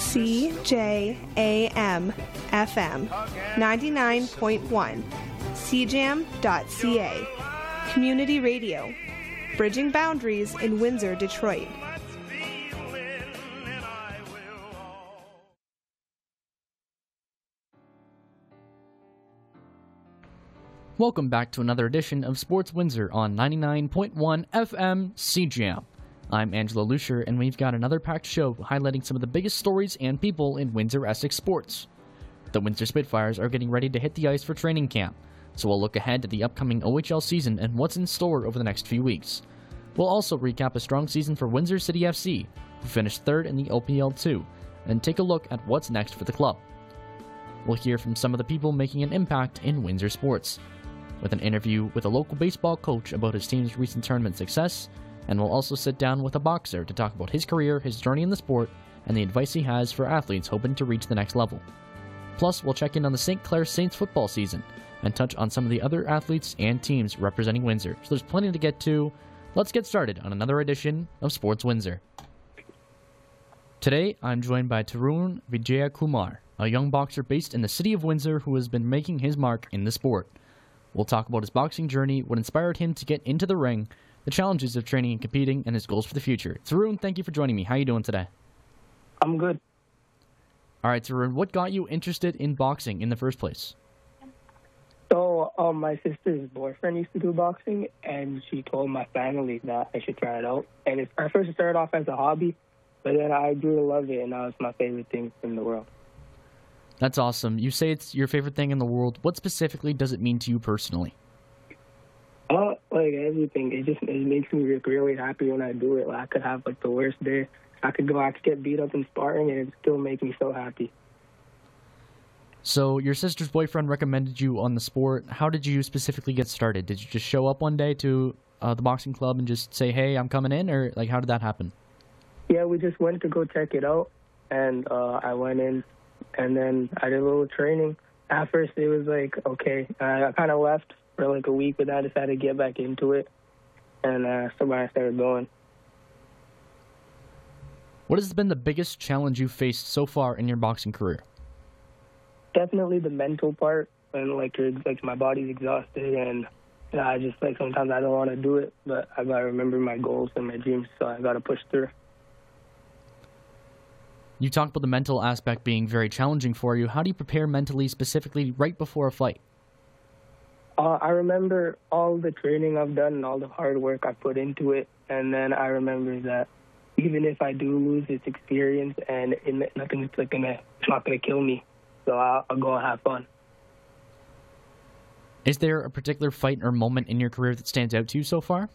CJAM FM 99.1 CJAM.ca Community Radio, bridging boundaries in Windsor, Detroit. Welcome back to another edition of Sports Windsor on 99.1 FM CJAM. I'm Angelo Lucier, and we've got another packed show highlighting some of the biggest stories and people in Windsor-Essex sports. The Windsor Spitfires are getting ready to hit the ice for training camp, so we'll look ahead to the upcoming OHL season and what's in store over the next few weeks. We'll also recap a strong season for Windsor City FC, who finished third in the OPL2, and take a look at what's next for the club. We'll hear from some of the people making an impact in Windsor sports, with an interview with a local baseball coach about his team's recent tournament success, and we'll also sit down with a boxer to talk about his career, his journey in the sport, and the advice he has for athletes hoping to reach the next level. Plus, we'll check in on the St. Clair Saints football season and touch on some of the other athletes and teams representing Windsor. So there's plenty to get to. Let's get started on another edition of Sports Windsor. Today, I'm joined by Tarun Vijayakumar, a young boxer based in the city of Windsor who has been making his mark in the sport. We'll talk about his boxing journey, what inspired him to get into the ring, the challenges of training and competing, and his goals for the future. Tarun, thank you for joining me. How are you doing today? I'm good. All right, Tarun, what got you interested in boxing in the first place? So, my sister's boyfriend used to do boxing, and she told my family that I should try it out. And at first it started off as a hobby, but then I grew to love it, and now it's my favorite thing in the world. That's awesome. You say it's your favorite thing in the world. What specifically does it mean to you personally? Like everything. It makes me really happy when I do it. Like, I could have like the worst day. I could get beat up in sparring, and it still make me so happy. So your sister's boyfriend recommended you on the sport. How did you specifically get started? Did you just show up one day to the boxing club and just say, "Hey, I'm coming in," or like how did that happen? Yeah, we just went to go check it out, and I went in, and then I did a little training. At first, it was like okay. I kind of left for like a week, but then I decided to get back into it, and so when I started going. What has been the biggest challenge you've faced so far in your boxing career? Definitely the mental part, and like my body's exhausted, and I just like sometimes I don't want to do it, but I gotta remember my goals and my dreams, so I gotta push through. You talked about the mental aspect being very challenging for you. How do you prepare mentally, specifically right before a fight? I remember all the training I've done and all the hard work I put into it, and then I remember that even if I do lose, it's experience, and it's not gonna kill me. So I'll go and have fun. Is there a particular fight or moment in your career that stands out to you so far?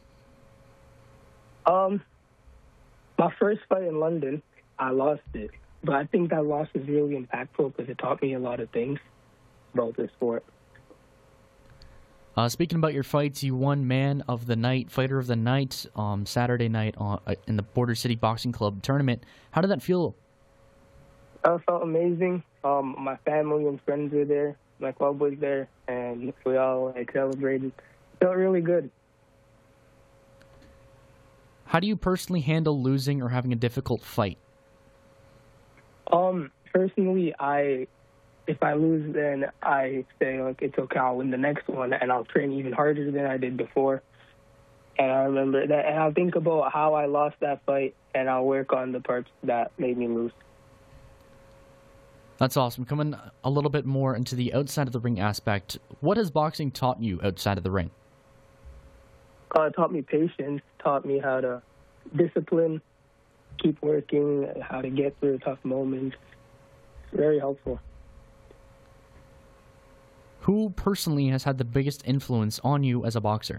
My first fight in London, I lost it. But I think that loss was really impactful because it taught me a lot of things about the sport. Speaking about your fights, you won Man of the Night, Fighter of the Night, Saturday night in the Border City Boxing Club tournament. How did that feel? It felt amazing. My family and friends were there. My club was there, and we all celebrated. It felt really good. How do you personally handle losing or having a difficult fight? Personally, if I lose, then I say, it's okay, I'll win the next one, and I'll train even harder than I did before. And I remember that, and I'll think about how I lost that fight, and I'll work on the parts that made me lose. That's awesome. Coming a little bit more into the outside of the ring aspect, what has boxing taught you outside of the ring? It taught me patience, taught me how to discipline, keep working, how to get through tough moments. Very helpful. Who personally has had the biggest influence on you as a boxer?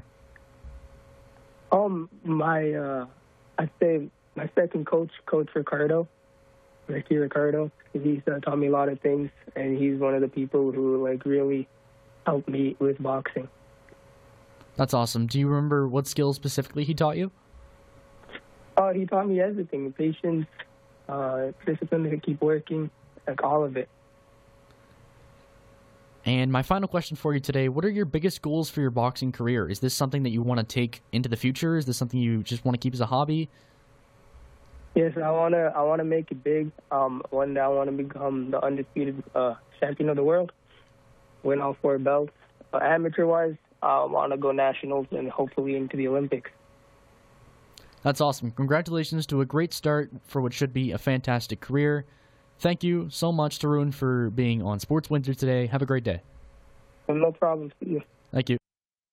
I'd say my second coach, Coach Ricardo, Ricky Ricardo. He's taught me a lot of things, and he's one of the people who really helped me with boxing. That's awesome. Do you remember what skills specifically he taught you? He taught me everything: patience, discipline to keep working, all of it. And my final question for you today, what are your biggest goals for your boxing career? Is this something that you want to take into the future? Is this something you just want to keep as a hobby? Yes, I wanna make it big. One day I wanna become the undisputed champion of the world, win all 4 belts. Amateur-wise, I wanna go nationals and hopefully into the Olympics. That's awesome. Congratulations to a great start for what should be a fantastic career. Thank you so much, Tarun, for being on Sports Windsor today. Have a great day. No problem. See you. Thank you.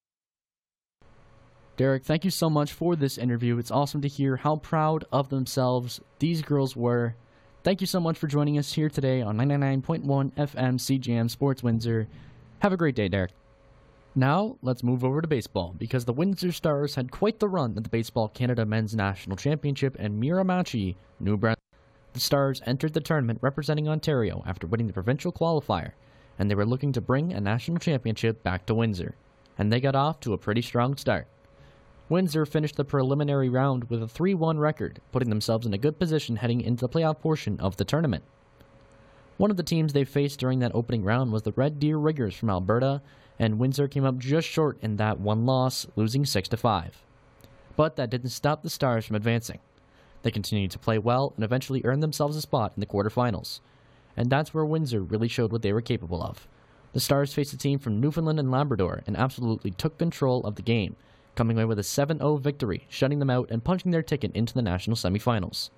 Derek, thank you so much for this interview. It's awesome to hear how proud of themselves these girls were. Thank you so much for joining us here today on 99.1 FM CJAM Sports Windsor. Have a great day, Derek. Now, let's move over to baseball, because the Windsor Stars had quite the run at the Baseball Canada Men's National Championship in Miramichi, New Brunswick. The Stars entered the tournament representing Ontario after winning the provincial qualifier, and they were looking to bring a national championship back to Windsor, and they got off to a pretty strong start. Windsor finished the preliminary round with a 3-1 record, putting themselves in a good position heading into the playoff portion of the tournament. One of the teams they faced during that opening round was the Red Deer Riggers from Alberta, and Windsor came up just short in that one loss, losing 6-5. But that didn't stop the Stars from advancing. They continued to play well and eventually earned themselves a spot in the quarterfinals. And that's where Windsor really showed what they were capable of. The Stars faced a team from Newfoundland and Labrador and absolutely took control of the game, coming away with a 7-0 victory, shutting them out and punching their ticket into the national semifinals.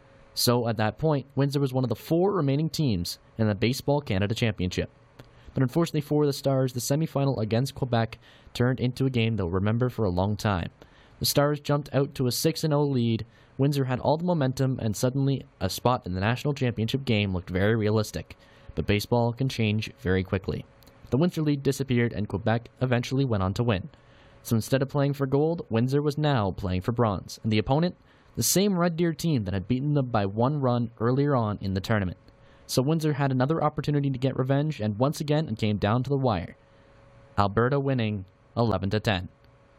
So at that point, Windsor was one of the 4 remaining teams in the Baseball Canada Championship. But unfortunately for the Stars, the semifinal against Quebec turned into a game they'll remember for a long time. The Stars jumped out to a 6-0 lead. Windsor had all the momentum, and suddenly a spot in the national championship game looked very realistic. But baseball can change very quickly. The Windsor lead disappeared, and Quebec eventually went on to win. So instead of playing for gold, Windsor was now playing for bronze, and the opponent, the same Red Deer team that had beaten them by 1 run earlier on in the tournament. So Windsor had another opportunity to get revenge, and once again it came down to the wire. Alberta winning 11-10.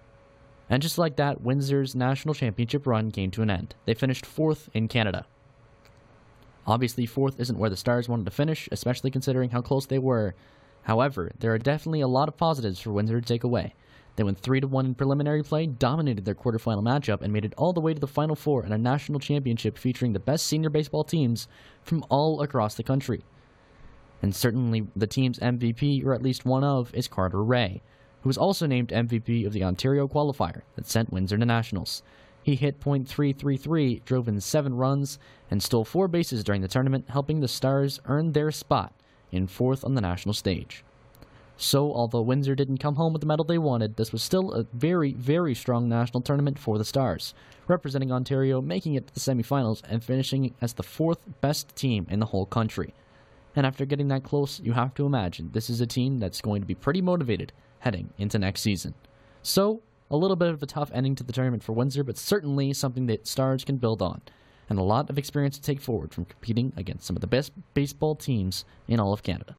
And just like that, Windsor's national championship run came to an end. They finished 4th in Canada. Obviously, 4th isn't where the Stars wanted to finish, especially considering how close they were. However, there are definitely a lot of positives for Windsor to take away. They went 3-1 in preliminary play, dominated their quarterfinal matchup, and made it all the way to the Final Four in a national championship featuring the best senior baseball teams from all across the country. And certainly the team's MVP, or at least one of, is Carter Ray, who was also named MVP of the Ontario qualifier that sent Windsor to nationals. He hit .333, drove in 7 runs, and stole 4 bases during the tournament, helping the Stars earn their spot in 4th on the national stage. So, although Windsor didn't come home with the medal they wanted, this was still a very, very strong national tournament for the Stars, representing Ontario, making it to the semifinals, and finishing as the 4th best team in the whole country. And after getting that close, you have to imagine this is a team that's going to be pretty motivated heading into next season. So, a little bit of a tough ending to the tournament for Windsor, but certainly something that Stars can build on, and a lot of experience to take forward from competing against some of the best baseball teams in all of Canada.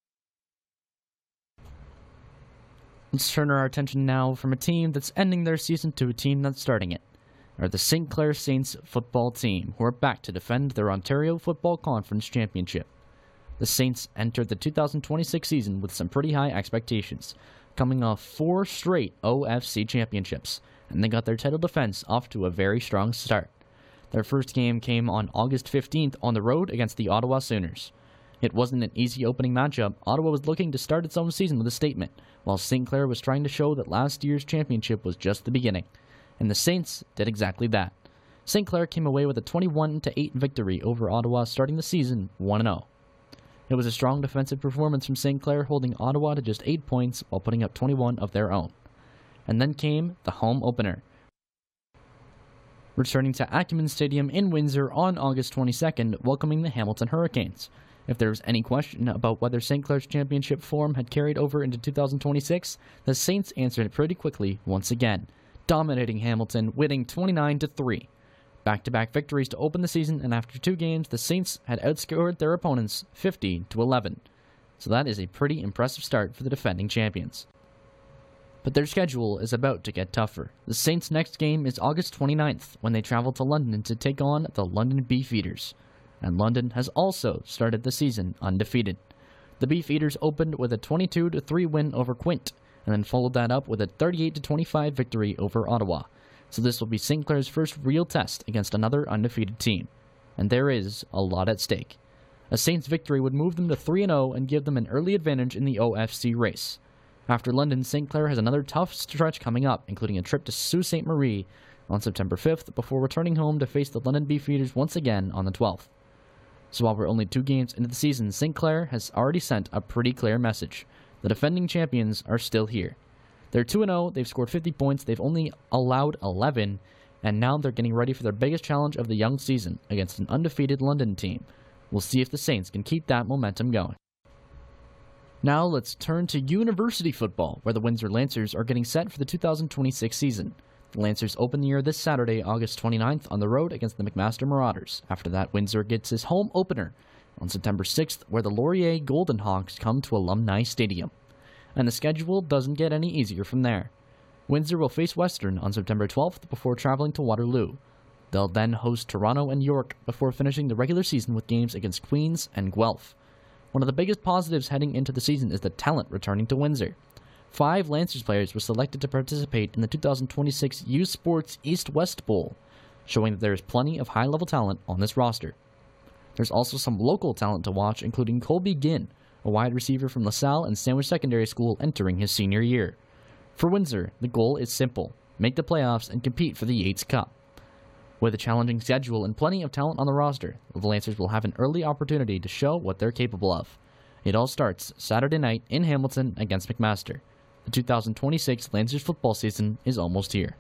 Let's turn our attention now from a team that's ending their season to a team that's starting it. Are the St. Clair Saints football team, who are back to defend their Ontario Football Conference Championship. The Saints entered the 2026 season with some pretty high expectations, coming off 4 straight OFC championships, and they got their title defense off to a very strong start. Their first game came on August 15th on the road against the Ottawa Sooners. It wasn't an easy opening matchup. Ottawa was looking to start its own season with a statement, while St. Clair was trying to show that last year's championship was just the beginning. And the Saints did exactly that. St. Clair came away with a 21-8 victory over Ottawa, starting the season 1-0. It was a strong defensive performance from St. Clair, holding Ottawa to just 8 points while putting up 21 of their own. And then came the home opener. Returning to Acumen Stadium in Windsor on August 22nd, welcoming the Hamilton Hurricanes. If there was any question about whether St. Clair's championship form had carried over into 2026, the Saints answered it pretty quickly once again, dominating Hamilton, winning 29-3. Back-to-back victories to open the season, and after 2 games, the Saints had outscored their opponents 50-11. So that is a pretty impressive start for the defending champions. But their schedule is about to get tougher. The Saints' next game is August 29th, when they travel to London to take on the London Beefeaters. And London has also started the season undefeated. The Beefeaters opened with a 22-3 win over Quint, and then followed that up with a 38-25 victory over Ottawa. so this will be St. Clair's first real test against another undefeated team, and there is a lot at stake. A Saints victory would move them to 3-0 and give them an early advantage in the OFC race. After London, St. Clair has another tough stretch coming up, including a trip to Sault Ste. Marie on September 5th, before returning home to face the London Beefeaters once again on the 12th. So while we're only 2 games into the season, St. Clair has already sent a pretty clear message. The defending champions are still here. They're 2-0, they've scored 50 points, they've only allowed 11, and now they're getting ready for their biggest challenge of the young season against an undefeated London team. We'll see if the Saints can keep that momentum going. Now let's turn to university football, where the Windsor Lancers are getting set for the 2026 season. The Lancers open the year this Saturday, August 29th, on the road against the McMaster Marauders. After that, Windsor gets his home opener on September 6th, where the Laurier Golden Hawks come to Alumni Stadium. And the schedule doesn't get any easier from there. Windsor will face Western on September 12th before traveling to Waterloo. They'll then host Toronto and York before finishing the regular season with games against Queens and Guelph. One of the biggest positives heading into the season is the talent returning to Windsor. 5 Lancers players were selected to participate in the 2026 U Sports East-West Bowl, showing that there is plenty of high-level talent on this roster. There's also some local talent to watch, including Colby Ginn, a wide receiver from LaSalle and Sandwich Secondary School entering his senior year. For Windsor, the goal is simple: make the playoffs and compete for the Yates Cup. With a challenging schedule and plenty of talent on the roster, the Lancers will have an early opportunity to show what they're capable of. It all starts Saturday night in Hamilton against McMaster. The 2026 Lancers football season is almost here.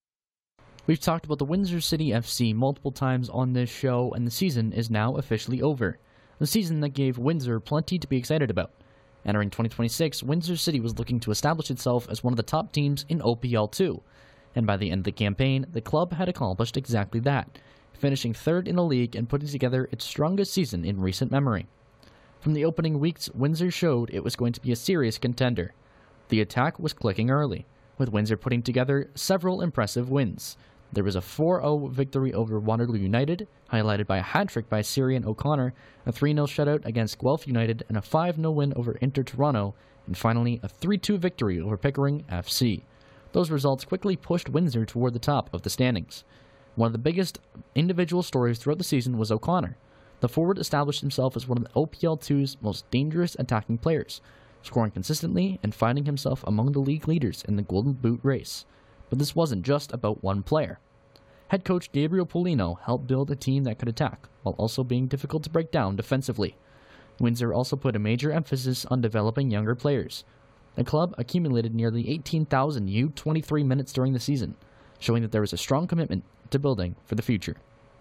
We've talked about the Windsor City FC multiple times on this show, and the season is now officially over. A season that gave Windsor plenty to be excited about. Entering 2026, Windsor City was looking to establish itself as one of the top teams in OPL 2. And by the end of the campaign, the club had accomplished exactly that, finishing 3rd in the league and putting together its strongest season in recent memory. From the opening weeks, Windsor showed it was going to be a serious contender. The attack was clicking early, with Windsor putting together several impressive wins. There was a 4-0 victory over Waterloo United, highlighted by a hat-trick by Syrian O'Connor, a 3-0 shutout against Guelph United, and a 5-0 win over Inter Toronto, and finally a 3-2 victory over Pickering FC. Those results quickly pushed Windsor toward the top of the standings. One of the biggest individual stories throughout the season was O'Connor. The forward established himself as one of the OPL 2's most dangerous attacking players, scoring consistently and finding himself among the league leaders in the Golden Boot race. But this wasn't just about one player. Head coach Gabriel Polino helped build a team that could attack, while also being difficult to break down defensively. Windsor also put a major emphasis on developing younger players. The club accumulated nearly 18,000 U23 minutes during the season, showing that there was a strong commitment to building for the future.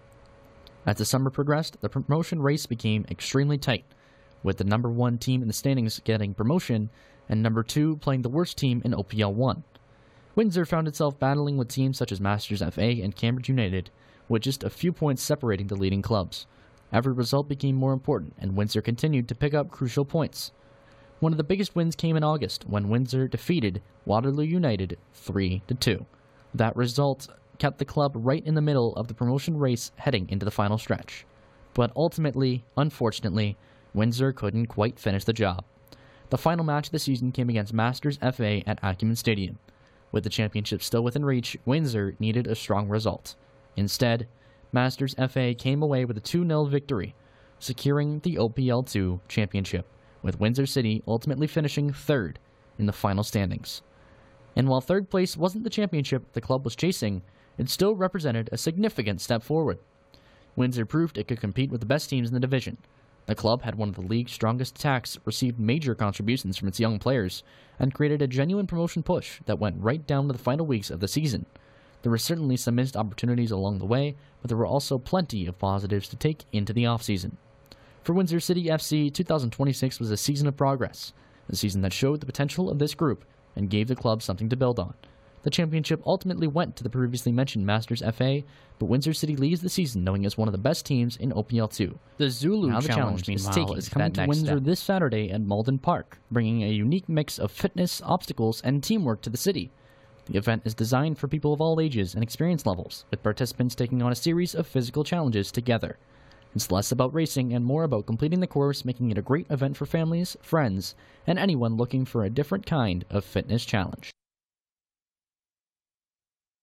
As the summer progressed, the promotion race became extremely tight, with the number 1 team in the standings getting promotion and number 2 playing the worst team in OPL 1. Windsor found itself battling with teams such as Masters FA and Cambridge United, with just a few points separating the leading clubs. Every result became more important, and Windsor continued to pick up crucial points. One of the biggest wins came in August, when Windsor defeated Waterloo United 3-2. That result kept the club right in the middle of the promotion race heading into the final stretch. But ultimately, unfortunately, Windsor couldn't quite finish the job. The final match of the season came against Masters FA at Acumen Stadium. With the championship still within reach, Windsor needed a strong result. Instead, Masters FA came away with a 2-0 victory, securing the OPL 2 championship, with Windsor City ultimately finishing 3rd in the final standings. And while 3rd place wasn't the championship the club was chasing, it still represented a significant step forward. Windsor proved it could compete with the best teams in the division. The club had one of the league's strongest attacks, received major contributions from its young players, and created a genuine promotion push that went right down to the final weeks of the season. There were certainly some missed opportunities along the way, but there were also plenty of positives to take into the offseason. For Windsor City FC, 2026 was a season of progress, a season that showed the potential of this group and gave the club something to build on. The championship ultimately went to the previously mentioned Masters FA, but Windsor City leaves the season knowing it's one of the best teams in OPL 2. The Zulu Challenge is coming to Windsor this Saturday at Malden Park, bringing a unique mix of fitness, obstacles, and teamwork to the city. The event is designed for people of all ages and experience levels, with participants taking on a series of physical challenges together. It's less about racing and more about completing the course, making it a great event for families, friends, and anyone looking for a different kind of fitness challenge.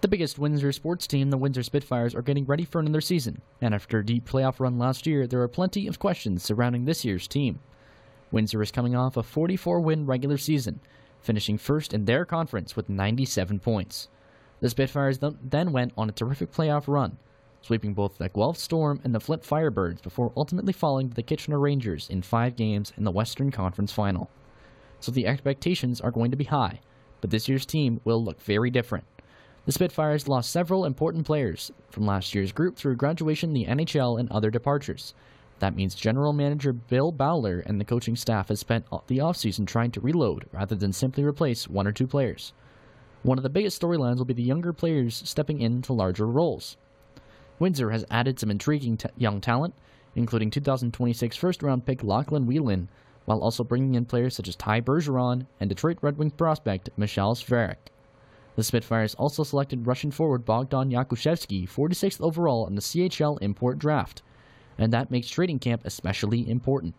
The biggest Windsor sports team, the Windsor Spitfires, are getting ready for another season, and after a deep playoff run last year, there are plenty of questions surrounding this year's team. Windsor is coming off a 44-win regular season, finishing first in their conference with 97 points. The Spitfires then went on a terrific playoff run, sweeping both the Guelph Storm and the Flint Firebirds before ultimately falling to the Kitchener Rangers in 5 games in the Western Conference Final. So the expectations are going to be high, but this year's team will look very different. The Spitfires lost several important players from last year's group through graduation in the NHL and other departures. That means General Manager Bill Bowler and the coaching staff has spent the offseason trying to reload rather than simply replace 1 or 2 players. One of the biggest storylines will be the younger players stepping into larger roles. Windsor has added some intriguing young talent, including 2026 first-round pick Lachlan Whelan, while also bringing in players such as Ty Bergeron and Detroit Red Wings prospect Michal Sverik. The Spitfires also selected Russian forward Bogdan Yakushevsky 46th overall in the CHL import draft, and that makes training camp especially important.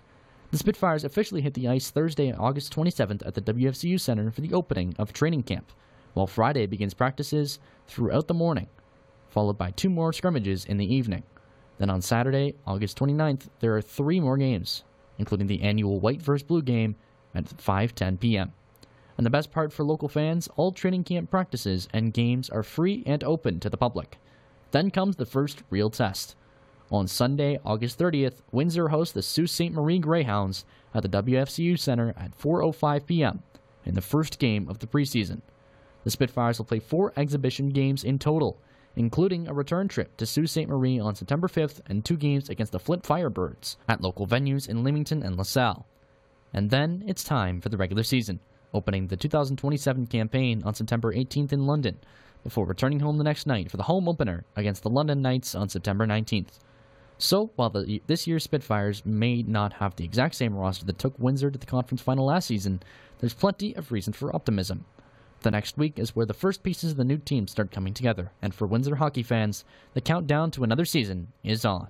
The Spitfires officially hit the ice Thursday, August 27th at the WFCU Center for the opening of training camp, while Friday begins practices throughout the morning, followed by 2 more scrimmages in the evening. Then on Saturday, August 29th, there are 3 more games, including the annual White vs. Blue game at 5:10 p.m. And the best part for local fans, all training camp practices and games are free and open to the public. Then comes the first real test. On Sunday, August 30th, Windsor hosts the Sault Ste. Marie Greyhounds at the WFCU Center at 4:05 p.m. in the first game of the preseason. The Spitfires will play 4 exhibition games in total, including a return trip to Sault Ste. Marie on September 5th and 2 games against the Flint Firebirds at local venues in Leamington and LaSalle. And then it's time for the regular season, opening the 2027 campaign on September 18th in London, before returning home the next night for the home opener against the London Knights on September 19th. So, while this year's Spitfires may not have the exact same roster that took Windsor to the conference final last season, there's plenty of reason for optimism. The next week is where the first pieces of the new team start coming together, and for Windsor hockey fans, the countdown to another season is on.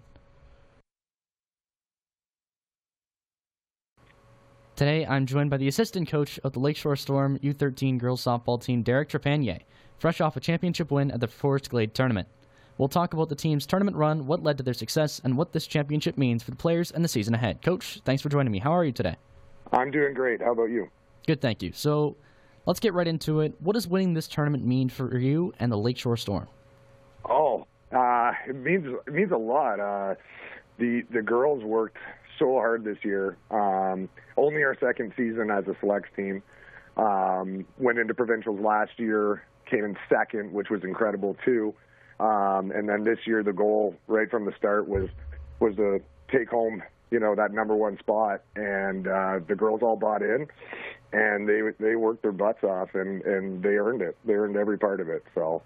Today, I'm joined by the assistant coach of the Lakeshore Storm U13 girls softball team, Derek Trepanier, fresh off a championship win at the Forest Glade tournament. We'll talk about the team's tournament run, what led to their success, and what this championship means for the players and the season ahead. Coach, thanks for joining me. How are you today? I'm doing great. How about you? Good, thank you. So, let's get right into it. What does winning this tournament mean for you and the Lakeshore Storm? It means a lot. The girls worked so hard this year. Only our second season as a selects team. Went into provincials last year, came in second, which was incredible too. And then this year, the goal right from the start was to take home, that number 1 spot. And the girls all bought in, and they worked their butts off, and they earned it. They earned every part of it. So,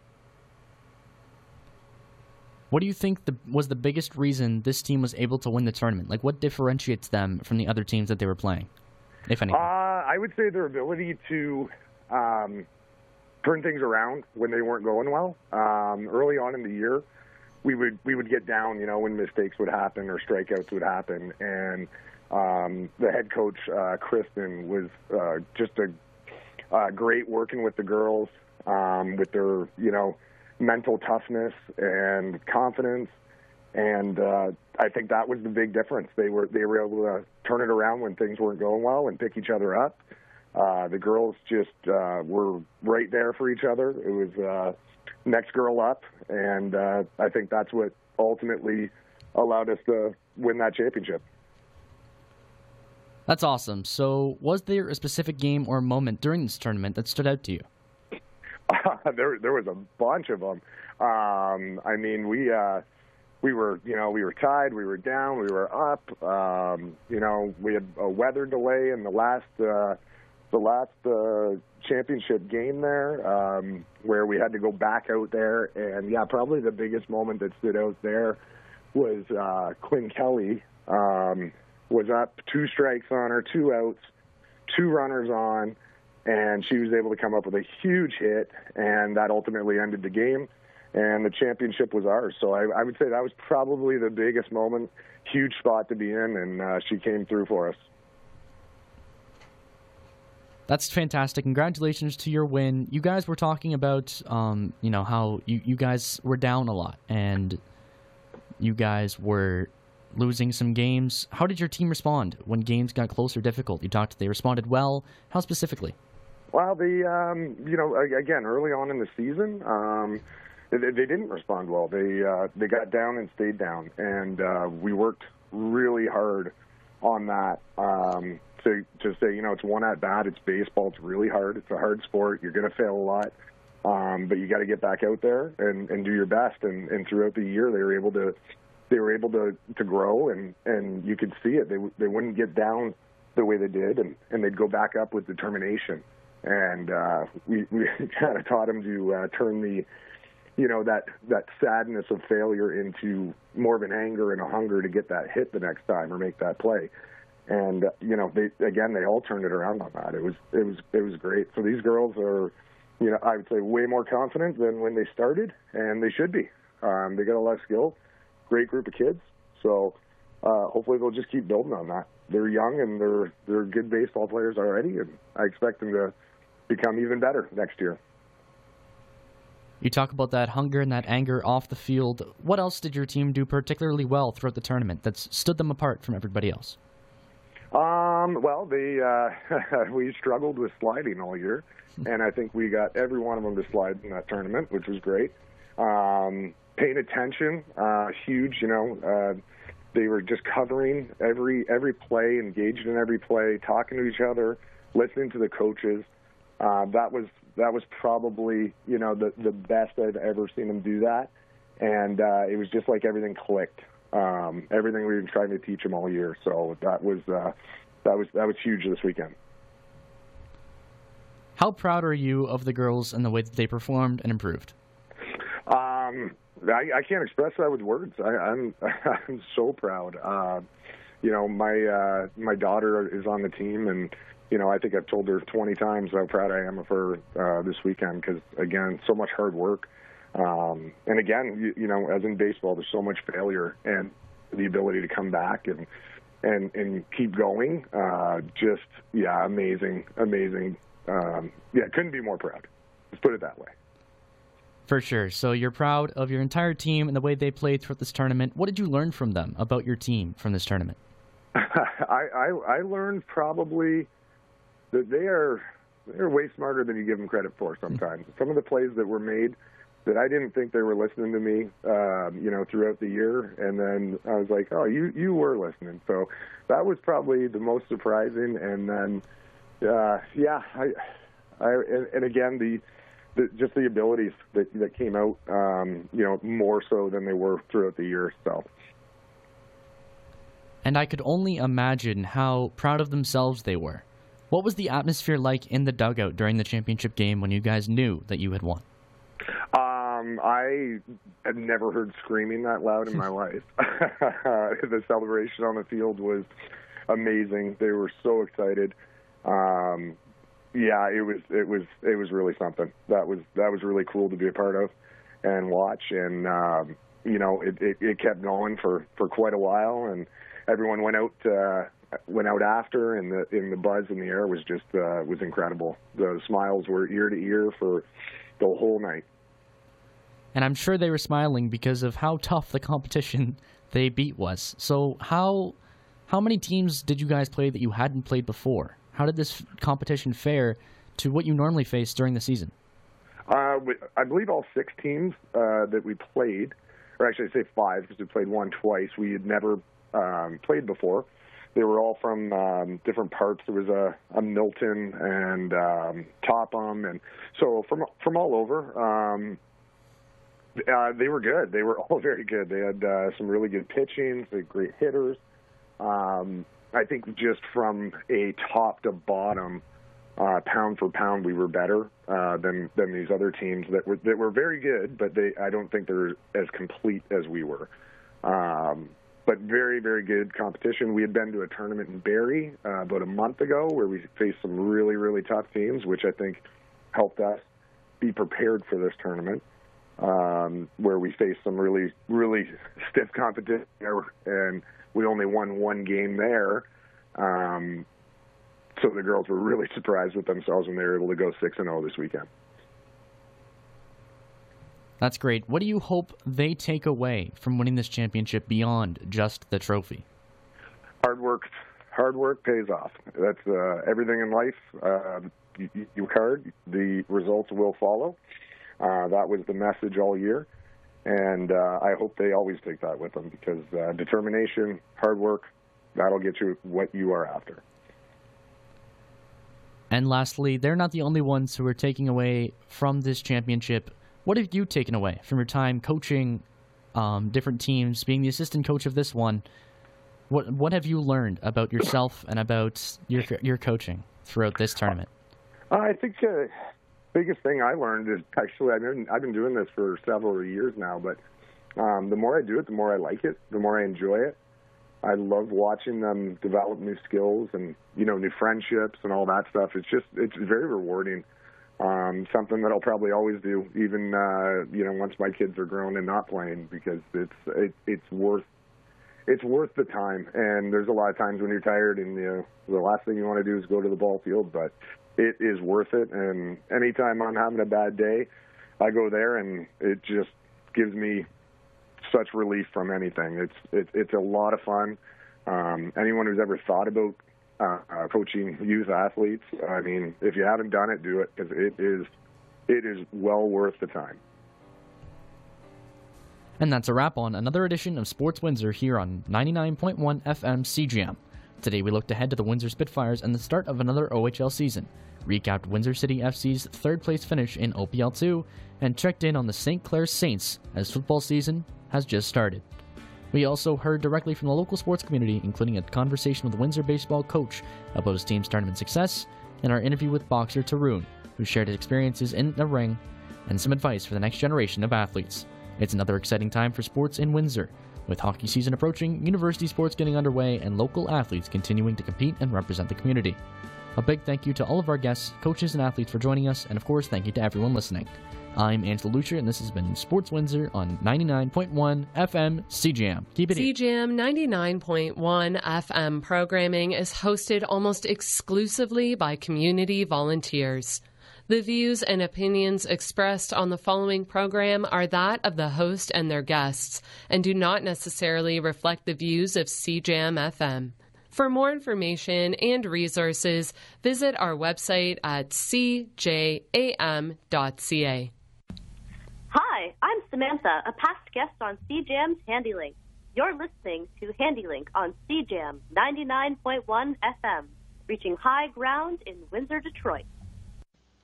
what do you think was the biggest reason this team was able to win the tournament? Like, what differentiates them from the other teams that they were playing, if anything? I would say their ability to turn things around when they weren't going well. Early on in the year, we would get down, when mistakes would happen or strikeouts would happen, and the head coach Kristen was just a great working with the girls, with their mental toughness and confidence, and I think that was the big difference. They were able to turn it around when things weren't going well and pick each other up. The girls just were right there for each other. It was next girl up, and I think that's what ultimately allowed us to win that championship. That's awesome. So was there a specific game or moment during this tournament that stood out to you? There was a bunch of them. We were tied, we were down, we were up. We had a weather delay in the last championship game there, where we had to go back out there. And yeah, probably the biggest moment that stood out there was Quinn Kelly was up 2 strikes on her, 2 outs, 2 runners on, and she was able to come up with a huge hit, and that ultimately ended the game, and the championship was ours. So I would say that was probably the biggest moment, huge spot to be in, and she came through for us. That's fantastic. Congratulations to your win. You guys were talking about, how you guys were down a lot and you guys were losing some games. How did your team respond when games got close or difficult? They responded well. How specifically? Well, again, early on in the season, they didn't respond well. They got down and stayed down, and we worked really hard on that. To say, it's one at bat, it's baseball, it's really hard, it's a hard sport, you're going to fail a lot, but you got to get back out there and do your best. And throughout the year, they were able to grow, and you could see it. They wouldn't get down the way they did, and they'd go back up with determination. And we kind of taught them to turn the that sadness of failure into more of an anger and a hunger to get that hit the next time or make that play. And they all turned it around on that. It was great. So these girls are, I would say way more confident than when they started, and they should be. They got a lot of skill, great group of kids. So hopefully they'll just keep building on that. They're young and they're good baseball players already, and I expect them to become even better next year. You talk about that hunger and that anger off the field. What else did your team do particularly well throughout the tournament that stood them apart from everybody else? Well, we struggled with sliding all year, and I think we got every one of them to slide in that tournament, which was great. Paying attention, huge. They were just covering every play, engaged in every play, talking to each other, listening to the coaches. That was probably the best I've ever seen them do that, and it was just like everything clicked. Everything we've been trying to teach them all year. So that was huge this weekend. How proud are you of the girls and the way that they performed and improved? I can't express that with words. I'm so proud. My daughter is on the team, and I think I've told her 20 times how proud I am of her this weekend because, again, so much hard work. And again, as in baseball, there's so much failure, and the ability to come back and keep going. Amazing. Couldn't be more proud. Let's put it that way. For sure. So you're proud of your entire team and the way they played throughout this tournament. What did you learn from them about your team from this tournament? I learned probably that they're way smarter than you give them credit for sometimes. Some of the plays that were made that I didn't think they were listening to me, throughout the year. And then I was like, oh, you were listening. So that was probably the most surprising. And then, and again, just the abilities that came out, more so than they were throughout the year. So. And I could only imagine how proud of themselves they were. What was the atmosphere like in the dugout during the championship game when you guys knew that you had won? I had never heard screaming that loud in my life. The celebration on the field was amazing. They were so excited. It was really something. That was really cool to be a part of and watch. And it kept going for quite a while, and everyone went out after, and the buzz in the air was just was incredible. The smiles were ear to ear for the whole night. And I'm sure they were smiling because of how tough the competition they beat was. So how many teams did you guys play that you hadn't played before? How did this competition fare to what you normally face during the season? I believe all 6 teams that we played, or actually I say 5 because we played one twice, we had never played before. They were all from different parts. There was a Milton and Topham, and so from all over. They were good. They were all very good. They had some really good pitching, they had great hitters. I think just from a top to bottom, pound for pound, we were better than these other teams that were very good, but I don't think they're as complete as we were. But very, very good competition. We had been to a tournament in Barrie about a month ago where we faced some really, really tough teams, which I think helped us be prepared for this tournament, where we faced some really, really stiff competition, and we only won one game there. So the girls were really surprised with themselves when they were able to go 6-0 this weekend. That's great. What do you hope they take away from winning this championship beyond just the trophy? Hard work pays off. That's everything in life. You work hard, the results will follow. That was the message all year, and I hope they always take that with them, because determination, hard work, that'll get you what you are after. And lastly, they're not the only ones who are taking away from this championship. What have you taken away from your time coaching different teams, being the assistant coach of this one? What have you learned about yourself and about your coaching throughout this tournament? I think the biggest thing I learned is, actually, I've been doing this for several years now, but the more I do it, the more I like it, the more I enjoy it. I love watching them develop new skills and, new friendships and all that stuff. It's very rewarding. Something that I'll probably always do, even, once my kids are grown and not playing, because it's worth the time. And there's a lot of times when you're tired and, the last thing you want to do is go to the ball field, but it is worth it. And anytime I'm having a bad day, I go there, and it just gives me such relief from anything. It's a lot of fun. Anyone who's ever thought about coaching youth athletes, if you haven't done it, do it, because it is well worth the time. And that's a wrap on another edition of Sports Windsor here on 99.1 FM CGM. Today we looked ahead to the Windsor Spitfires and the start of another OHL season, recapped Windsor City FC's third-place finish in OPL 2, and checked in on the St. Clair Saints as football season has just started. We also heard directly from the local sports community, including a conversation with the Windsor baseball coach about his team's tournament success, and our interview with boxer Tarun, who shared his experiences in the ring and some advice for the next generation of athletes. It's another exciting time for sports in Windsor, with hockey season approaching, university sports getting underway, and local athletes continuing to compete and represent the community. A big thank you to all of our guests, coaches, and athletes for joining us, and of course, thank you to everyone listening. I'm Angela Lucier, and this has been Sports Windsor on 99.1 FM CGM. Keep it here. CGM 99.1 FM programming is hosted almost exclusively by community volunteers. The views and opinions expressed on the following program are that of the host and their guests, and do not necessarily reflect the views of CJAM FM. For more information and resources, visit our website at cjam.ca. Hi, I'm Samantha, a past guest on CJAM's HandyLink. You're listening to HandyLink on CJAM 99.1 FM, reaching high ground in Windsor, Detroit.